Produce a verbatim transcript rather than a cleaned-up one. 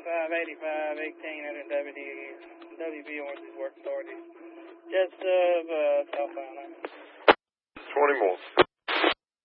five eighty-five, eighteen hundred W B Orange's Work Authority. Jet sub, uh, Southbound. twenty more.